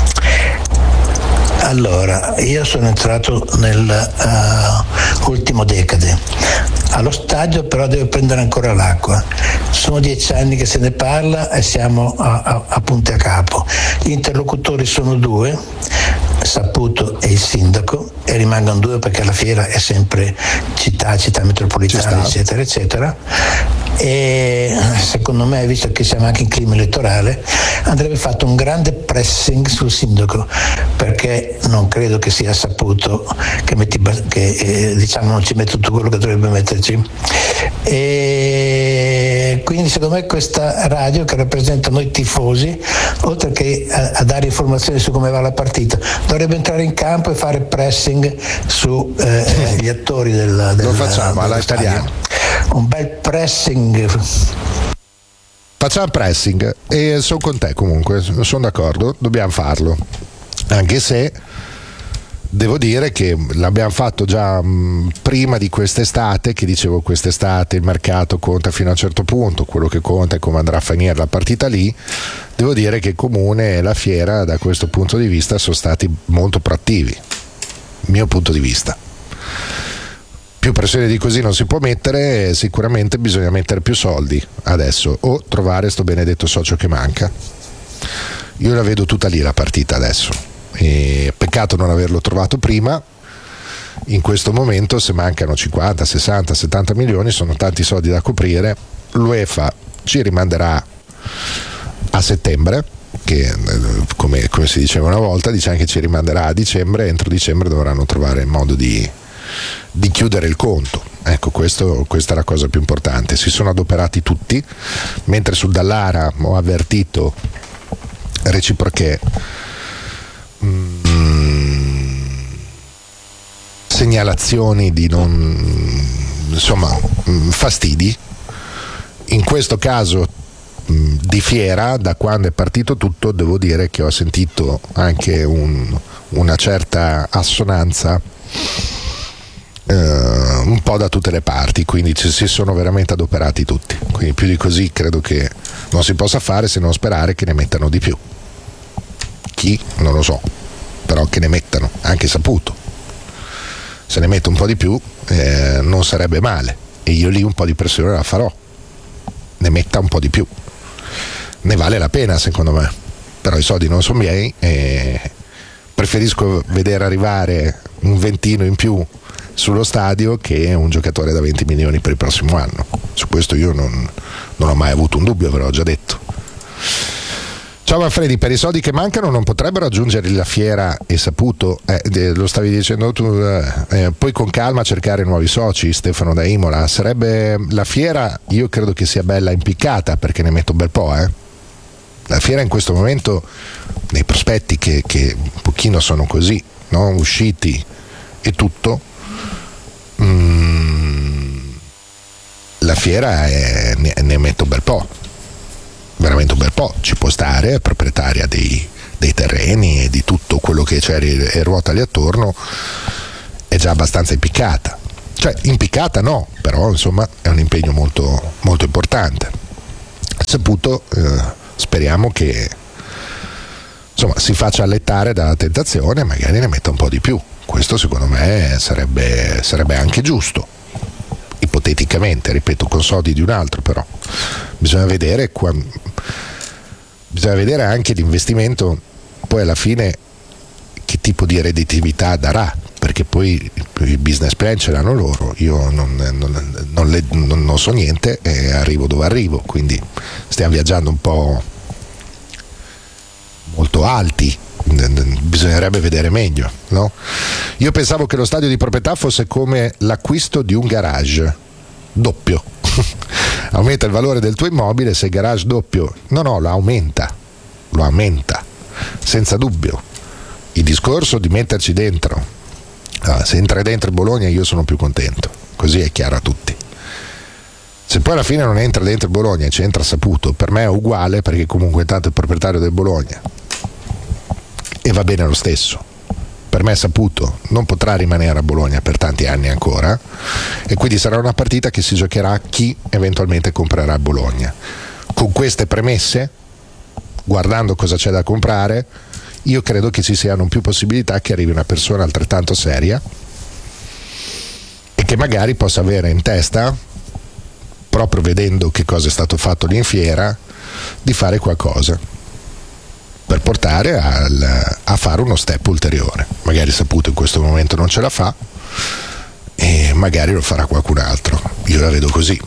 Allora, io sono entrato nell'ultimo uh, decade. Allo stadio però devo prendere ancora l'acqua. Sono dieci anni che se ne parla e siamo a, a, a punti a capo. Gli interlocutori sono due, Saputo e il sindaco, e rimangono due perché la fiera è sempre città, città metropolitana, eccetera, eccetera. E secondo me, visto che siamo anche in clima elettorale, andrebbe fatto un grande pressing sul sindaco, perché non credo che sia Saputo che, metti, che eh, diciamo non ci mette tutto quello che dovrebbe metterci. E quindi secondo me questa radio, che rappresenta noi tifosi, oltre che a, a dare informazioni su come va la partita, dovrebbe entrare in campo e fare pressing su eh, gli attori del, del, lo facciamo alla italiana. Un bel pressing. Facciamo pressing e sono con te comunque, sono d'accordo, dobbiamo farlo, anche se devo dire che l'abbiamo fatto già mh, prima di quest'estate, che dicevo quest'estate il mercato conta fino a un certo punto, quello che conta è come andrà a finire la partita lì. Devo dire che il Comune e la Fiera da questo punto di vista sono stati molto proattivi, mio punto di vista. Più pressione di così non si può mettere, sicuramente bisogna mettere più soldi adesso o trovare sto benedetto socio che manca. Io la vedo tutta lì la partita adesso, e peccato non averlo trovato prima. In questo momento se mancano cinquanta, sessanta, settanta milioni sono tanti soldi da coprire. L'UEFA ci rimanderà a settembre, che come, come si diceva una volta, dice anche ci rimanderà a dicembre, entro dicembre dovranno trovare il modo di di chiudere il conto. Ecco, questo, questa è la cosa più importante. Si sono adoperati tutti, mentre sul Dallara ho avvertito reciproche mh, segnalazioni di non, insomma, mh, fastidi. In questo caso mh, di Fiera, da quando è partito tutto, devo dire che ho sentito anche un, una certa assonanza Uh, un po' da tutte le parti, quindi ci si sono veramente adoperati tutti, quindi più di così credo che non si possa fare se non sperare che ne mettano di più. Chi? Non lo so, però che ne mettano, anche Saputo se ne mette un po' di più eh, non sarebbe male, e io lì un po' di pressione la farò, ne metta un po' di più, ne vale la pena secondo me, però i soldi non sono miei e preferisco vedere arrivare un ventino in più sullo stadio che un giocatore da venti milioni per il prossimo anno. Su questo io non, non ho mai avuto un dubbio, ve l'ho già detto. Ciao Manfredi, per i soldi che mancano non potrebbero aggiungere la fiera e Saputo, eh, lo stavi dicendo tu, eh, poi con calma cercare nuovi soci. Stefano da Imola, sarebbe la fiera, io credo che sia bella impiccata perché ne metto un bel po', eh. La fiera in questo momento, nei prospetti che, che un pochino sono così, no? Usciti e tutto, mm, la fiera è, ne, ne metto un bel po'. Veramente un bel po', ci può stare, è proprietaria dei, dei terreni e di tutto quello che c'è e ruota lì attorno, è già abbastanza impiccata, cioè impiccata no, però insomma è un impegno molto, molto importante. Saputo, eh, speriamo che insomma si faccia allettare dalla tentazione e magari ne metta un po' di più, questo secondo me sarebbe, sarebbe anche giusto. Ipoteticamente, ripeto, con soldi di un altro, però bisogna vedere qua, bisogna vedere anche l'investimento poi alla fine che tipo di redditività darà, perché poi il business plan ce l'hanno loro, io non, non, non, le, non, non so niente e arrivo dove arrivo, quindi stiamo viaggiando un po' molto alti. Bisognerebbe vedere meglio, no? Io pensavo che lo stadio di proprietà fosse come l'acquisto di un garage doppio. Aumenta il valore del tuo immobile se il garage doppio. No, no, lo aumenta, lo aumenta, senza dubbio. Il discorso di metterci dentro, ah, se entra dentro il Bologna io sono più contento, così è chiaro a tutti. Se poi alla fine non entra dentro il Bologna e ci entra Saputo, per me è uguale, perché comunque tanto è il proprietario del Bologna e va bene lo stesso. Per me Saputo non potrà rimanere a Bologna per tanti anni ancora e quindi sarà una partita che si giocherà chi eventualmente comprerà Bologna. Con queste premesse, guardando cosa c'è da comprare, io credo che ci siano più possibilità che arrivi una persona altrettanto seria e che magari possa avere in testa, proprio vedendo che cosa è stato fatto lì in fiera, di fare qualcosa per portare al, a fare uno step ulteriore. Magari Saputo in questo momento non ce la fa e magari lo farà qualcun altro, io la vedo così.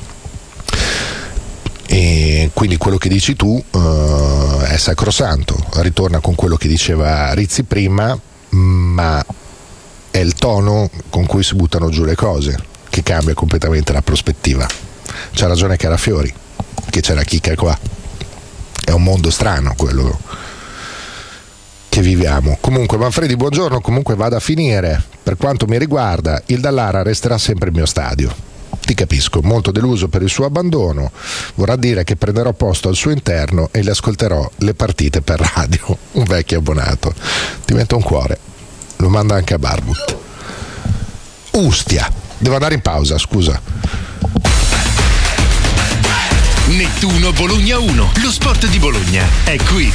E quindi quello che dici tu uh, è sacrosanto, ritorna con quello che diceva Rizzi prima, ma è il tono con cui si buttano giù le cose che cambia completamente la prospettiva. C'ha ragione Carafiori, che c'è la chicca qua. È un mondo strano quello che viviamo. Comunque Manfredi, buongiorno, comunque vada a finire. Per quanto mi riguarda, il Dallara resterà sempre il mio stadio. Ti capisco, molto deluso per il suo abbandono. Vorrà dire che prenderò posto al suo interno e le ascolterò le partite per radio. Un vecchio abbonato. Diventa un cuore. Lo manda anche a Barbut. Ustia. Devo andare in pausa, scusa. Nettuno Bologna uno, lo sport di Bologna è qui.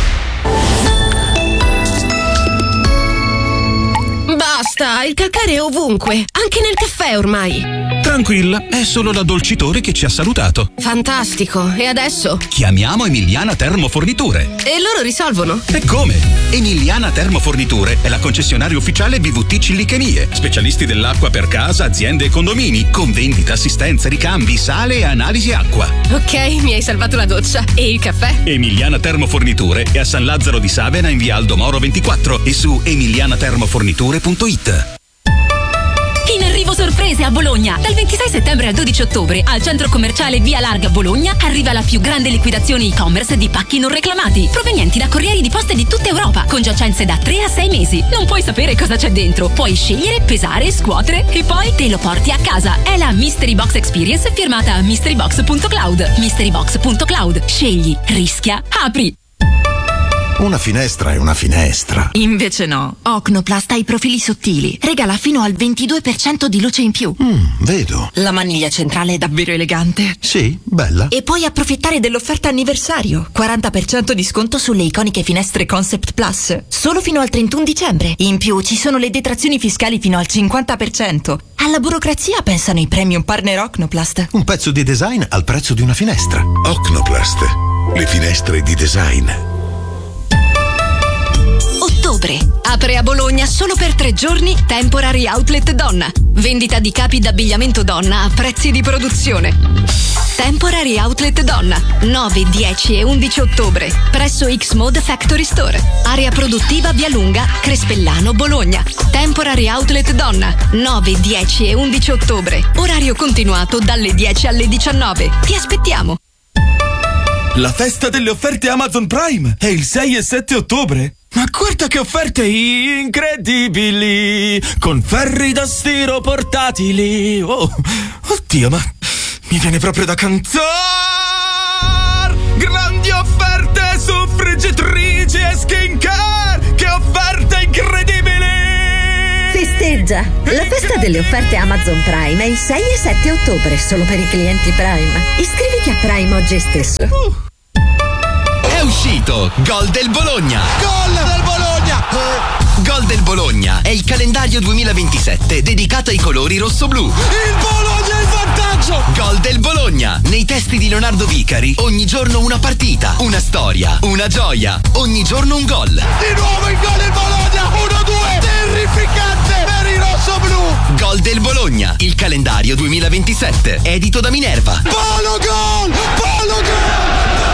Basta, il calcare è ovunque, anche nel caffè ormai. Tranquilla, è solo l'Addolcitore che ci ha salutato. Fantastico, e adesso? Chiamiamo Emiliana Termoforniture. E loro risolvono? E come? Emiliana Termoforniture è la concessionaria ufficiale B V T Cillichemie, specialisti dell'acqua per casa, aziende e condomini, con vendita, assistenza, ricambi, sale e analisi acqua. Ok, mi hai salvato la doccia. E il caffè? Emiliana Termoforniture è a San Lazzaro di Savena in via Aldo Moro ventiquattro e su emilianatermoforniture punto it. In arrivo sorprese a Bologna. Dal ventisei settembre al dodici ottobre al centro commerciale Via Larga Bologna arriva la più grande liquidazione e-commerce di pacchi non reclamati, provenienti da corrieri di poste di tutta Europa, con giacenze da tre a sei mesi. Non puoi sapere cosa c'è dentro, puoi scegliere, pesare, scuotere e poi te lo porti a casa. È la Mystery Box Experience firmata mystery box punto cloud. mystery box punto cloud. Scegli, rischia, apri. Una finestra è una finestra. Invece no. Ocnoplast ha i profili sottili. Regala fino al ventidue per cento di luce in più. Mm, vedo. La maniglia centrale è davvero elegante. Sì, bella. E puoi approfittare dell'offerta anniversario. quaranta per cento di sconto sulle iconiche finestre Concept Plus. Solo fino al trentuno dicembre. In più ci sono le detrazioni fiscali fino al cinquanta per cento. Alla burocrazia pensano i premium partner Ocnoplast. Un pezzo di design al prezzo di una finestra. Ocnoplast. Le finestre di design. Ottobre. Apre a Bologna solo per tre giorni Temporary Outlet Donna. Vendita di capi d'abbigliamento donna a prezzi di produzione. Temporary Outlet Donna, nove, dieci e undici ottobre, presso X-Mode Factory Store. Area produttiva Via Lunga, Crespellano, Bologna. Temporary Outlet Donna, nove, dieci e undici ottobre. Orario continuato dalle dieci alle diciannove. Ti aspettiamo. La festa delle offerte Amazon Prime è il sei e sette ottobre. Ma guarda che offerte incredibili! Con ferri da stiro portatili. Oh, oddio, ma mi viene proprio da cantare! Grandi offerte su friggitrici e skincare! Che offerte incredibili! Festeggia! La festa delle offerte Amazon Prime è il sei e sette ottobre, solo per i clienti Prime. Iscriviti a Prime oggi stesso. Uh. È uscito Gol del Bologna! Gol del Bologna! Gol del Bologna è il calendario duemilaventisette dedicato ai colori rosso-blu. Il Bologna è in vantaggio! Gol del Bologna! Nei testi di Leonardo Vicari, ogni giorno una partita, una storia, una gioia, ogni giorno un gol. Di nuovo il gol del Bologna! uno due! Terrificante per i rosso-blu! Gol del Bologna, il calendario duemilaventisette, edito da Minerva. Polo gol! Polo gol!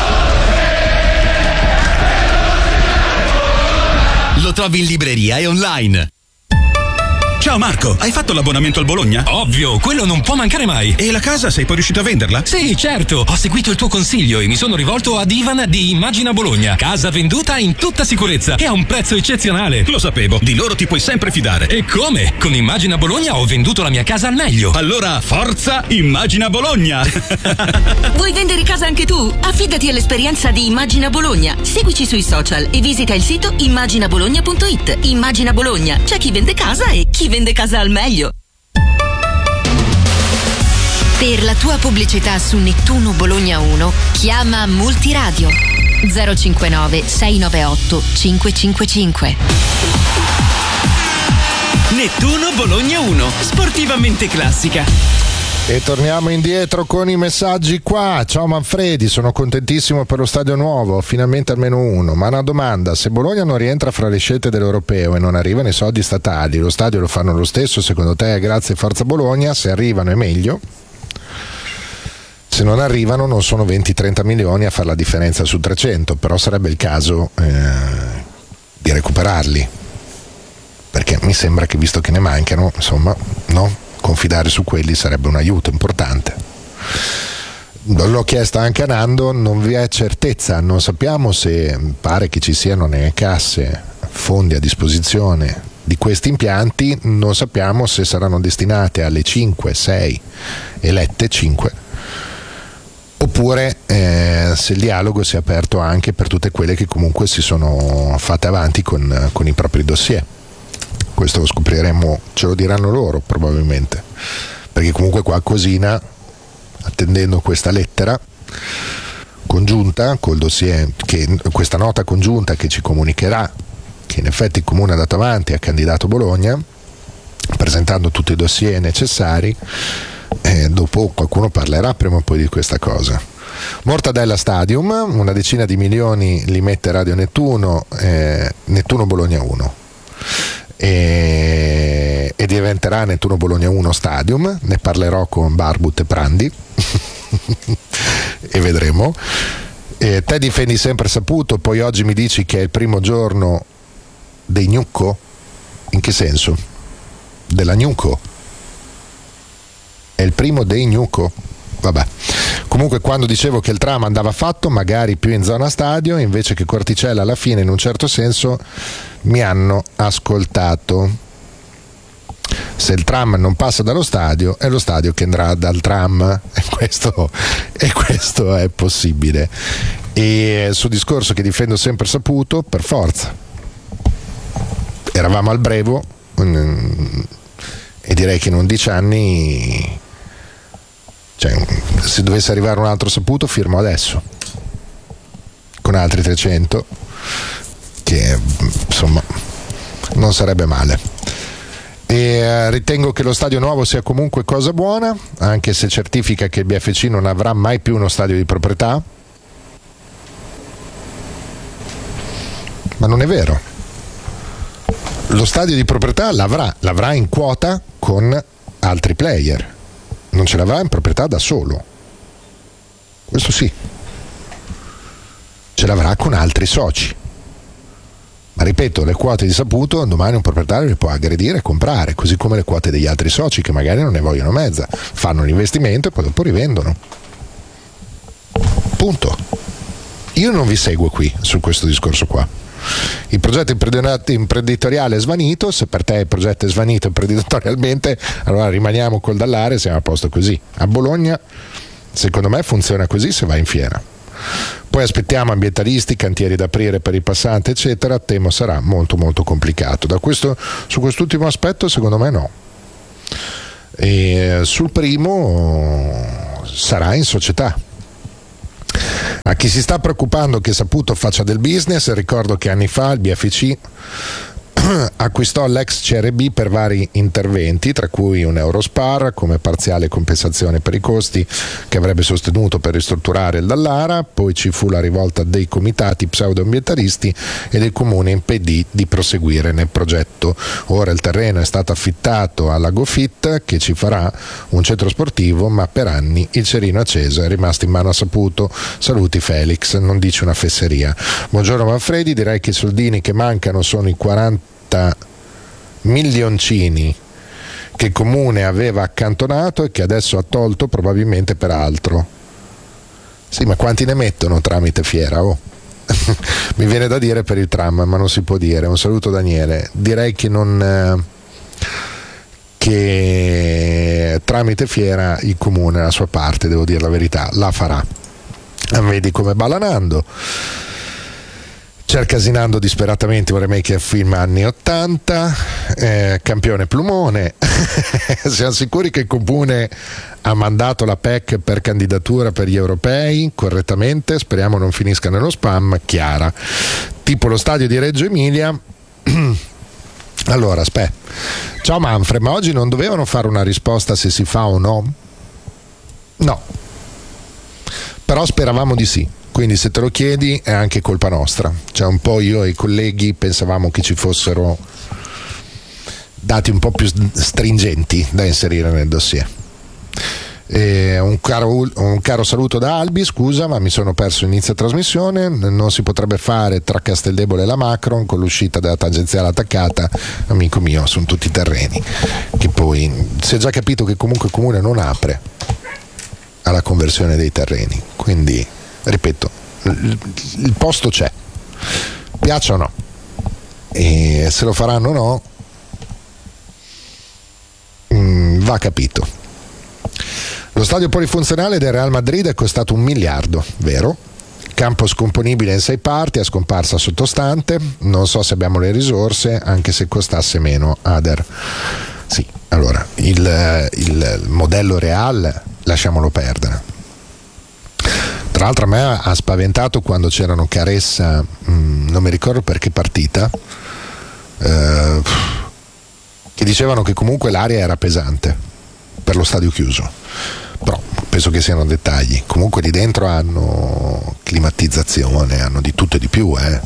Lo trovi in libreria e online. Ciao Marco, hai fatto l'abbonamento al Bologna? Ovvio, quello non può mancare mai. E la casa sei poi riuscito a venderla? Sì, certo, ho seguito il tuo consiglio e mi sono rivolto ad Ivan di Immagina Bologna. Casa venduta in tutta sicurezza e a un prezzo eccezionale. Lo sapevo, di loro ti puoi sempre fidare. E come? Con Immagina Bologna ho venduto la mia casa al meglio. Allora, forza Immagina Bologna! Vuoi vendere casa anche tu? Affidati all'esperienza di Immagina Bologna. Seguici sui social e visita il sito immagina bologna punto it. Immagina Bologna, c'è chi vende casa e chi vende casa al meglio. Per la tua pubblicità su Nettuno Bologna uno, chiama Multiradio zero cinquantanove sei novantaotto cinquecentocinquantacinque. Nettuno Bologna uno, sportivamente classica. E torniamo indietro con i messaggi qua. Ciao Manfredi, sono contentissimo per lo stadio nuovo, finalmente almeno uno. Ma una domanda, se Bologna non rientra fra le scelte dell'europeo e non arrivano i soldi statali, lo stadio lo fanno lo stesso secondo te? Grazie Forza Bologna, se arrivano è meglio. Se non arrivano non sono venti trenta milioni a fare la differenza su trecento, però sarebbe il caso eh, di recuperarli. Perché mi sembra che visto che ne mancano, insomma, no? Confidare su quelli sarebbe un aiuto importante. L'ho chiesto anche a Nando, non vi è certezza, non sappiamo se pare che ci siano nelle casse fondi a disposizione di questi impianti, non sappiamo se saranno destinate alle cinque, sei elette cinque oppure eh, se il dialogo si è aperto anche per tutte quelle che comunque si sono fatte avanti con, con i propri dossier. Questo lo scopriremo, ce lo diranno loro probabilmente, perché comunque qualcosina, attendendo questa lettera congiunta col dossier, che, questa nota congiunta che ci comunicherà che in effetti il Comune ha dato avanti, ha candidato Bologna presentando tutti i dossier necessari, e dopo qualcuno parlerà prima o poi di questa cosa. Mortadella Stadium, una decina di milioni li mette Radio Nettuno, eh, Nettuno Bologna uno. E, e diventerà Nettuno Bologna uno Stadium, ne parlerò con Barbut e Prandi e vedremo. E te difendi sempre Saputo, poi oggi mi dici che è il primo giorno dei Gnucco? In che senso? Della Gnucco? È il primo dei Gnucco? Vabbè. Comunque quando dicevo che il tram andava fatto magari più in zona stadio invece che Corticella, alla fine in un certo senso mi hanno ascoltato. Se il tram non passa dallo stadio è lo stadio che andrà dal tram, e questo, e questo è possibile. E sul discorso che difendo sempre Saputo, per forza eravamo al brevo e direi che in undici anni, cioè, se dovesse arrivare un altro Saputo firmo adesso con altri trecento, che insomma non sarebbe male. E eh, ritengo che lo stadio nuovo sia comunque cosa buona, anche se certifica che il B F C non avrà mai più uno stadio di proprietà. Ma non è vero, lo stadio di proprietà l'avrà, l'avrà in quota con altri player, non ce l'avrà in proprietà da solo. questo sì, ce l'avrà con altri soci. Ma ripeto, le quote di Saputo domani un proprietario le può aggredire e comprare, così come le quote degli altri soci che magari non ne vogliono mezza, fanno l'investimento e poi dopo rivendono. Punto. Io non vi seguo qui su questo discorso qua. Il progetto imprenditoriale è svanito, se per te il progetto è svanito imprenditorialmente, allora rimaniamo col Dallare e siamo a posto così. A Bologna, secondo me, funziona così se vai in fiera. Poi aspettiamo ambientalisti, cantieri da aprire per i passanti, eccetera. Temo sarà molto molto complicato. Da questo, su quest'ultimo aspetto, secondo me no. E sul primo sarà in società. A chi si sta preoccupando che Saputo faccia del business, ricordo che anni fa il B F C acquistò l'ex C R B per vari interventi, tra cui un Eurospar come parziale compensazione per i costi che avrebbe sostenuto per ristrutturare il Dallara. Poi ci fu la rivolta dei comitati pseudoambientalisti e del comune impedì di proseguire nel progetto. Ora il terreno è stato affittato alla GoFit, che ci farà un centro sportivo, ma per anni il cerino acceso è rimasto in mano a Saputo. Saluti Felix, non dice una fesseria. Buongiorno Manfredi, direi che i soldini che mancano sono i quaranta milioncini che il comune aveva accantonato e che adesso ha tolto probabilmente per altro. Sì, ma quanti ne mettono tramite fiera? Oh. Mi viene da dire per il tram, ma non si può dire. Un saluto Daniele. Direi che non eh, che tramite fiera il comune la sua parte, devo dire la verità, la farà. Vedi come balanando. Cercasinando disperatamente un remake del film anni ottanta, eh, campione Plumone. Siamo sicuri che il comune ha mandato la P E C per candidatura per gli europei correttamente? Speriamo non finisca nello spam. Chiara, tipo lo stadio di Reggio Emilia. Allora, aspetta. Ciao Manfred, ma oggi non dovevano fare una risposta se si fa o no? No, però speravamo di sì. Quindi se te lo chiedi è anche colpa nostra. Cioè un po' io e i colleghi pensavamo che ci fossero dati un po' più stringenti da inserire nel dossier. E un, caro, un caro saluto da Albi, scusa ma mi sono perso inizio trasmissione. Non si potrebbe fare tra Casteldebole e la Macron con l'uscita della tangenziale attaccata. Amico mio, sono tutti terreni che poi si è già capito che comunque il comune non apre alla conversione dei terreni, quindi ripeto, il posto c'è, piaccia o no, e se lo faranno o no mh, va capito. Lo stadio polifunzionale del Real Madrid è costato un miliardo, vero? Campo scomponibile in sei parti, è scomparsa sottostante, non so se abbiamo le risorse, anche se costasse meno. Ader, sì, allora il, il modello Real lasciamolo perdere. Tra l'altro a me ha spaventato quando c'erano Caressa, mh, non mi ricordo per che partita, eh, che dicevano che comunque l'aria era pesante per lo stadio chiuso, però penso che siano dettagli. Comunque lì dentro hanno climatizzazione, hanno di tutto e di più, eh.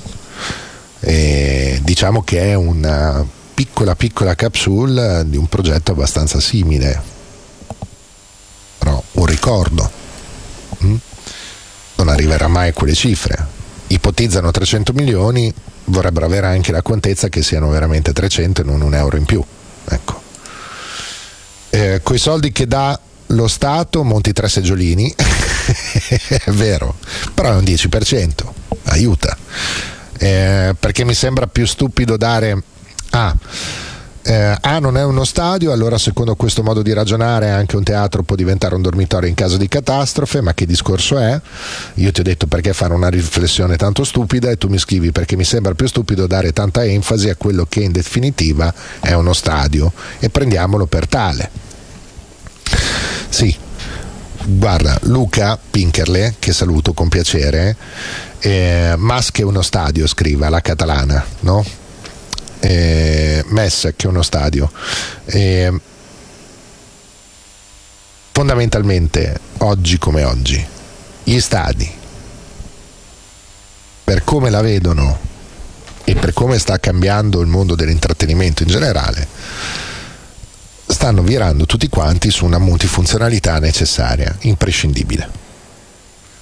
E diciamo che è una piccola piccola capsule di un progetto abbastanza simile, però un ricordo. Mm? Non arriverà mai a quelle cifre. Ipotizzano trecento milioni, vorrebbero avere anche la contezza che siano veramente trecento e non un euro in più. Ecco. Eh, coi soldi che dà lo Stato monti tre seggiolini, è vero, però è un dieci per cento, aiuta. Eh, perché mi sembra più stupido dare ah, Eh, ah, non è uno stadio, allora secondo questo modo di ragionare anche un teatro può diventare un dormitorio in caso di catastrofe. Ma che discorso è? Io ti ho detto perché fare una riflessione tanto stupida e tu mi scrivi perché mi sembra più stupido dare tanta enfasi a quello che in definitiva è uno stadio, e prendiamolo per tale. Sì, guarda, Luca Pinkerle, che saluto con piacere, eh, Mas che uno stadio, scriva la catalana, no? Eh, Mess che è uno stadio. Eh, fondamentalmente oggi come oggi gli stadi, per come la vedono e per come sta cambiando il mondo dell'intrattenimento in generale, stanno virando tutti quanti su una multifunzionalità necessaria, imprescindibile.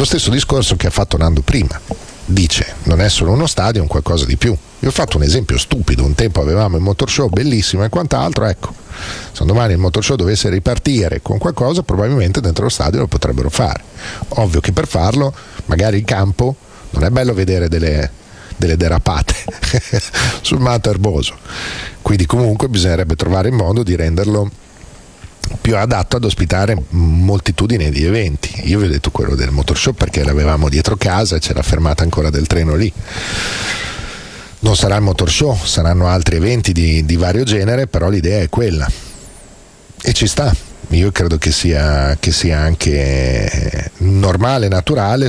lo stesso discorso che ha fatto Nando prima. Dice, non è solo uno stadio, è un qualcosa di più. Io ho fatto un esempio stupido, un tempo avevamo il motor show bellissimo e quant'altro, ecco, se domani il motor show dovesse ripartire con qualcosa, probabilmente dentro lo stadio lo potrebbero fare. Ovvio che per farlo, magari il campo, non è bello vedere delle, delle derapate sul manto erboso, quindi comunque bisognerebbe trovare il modo di renderlo più adatto ad ospitare moltitudine di eventi. Io vi ho detto quello del motor show perché l'avevamo dietro casa e c'era fermata ancora del treno lì. Non sarà il motor show, saranno altri eventi di, di vario genere, però l'idea è quella e ci sta. Io credo che sia, che sia anche normale, naturale,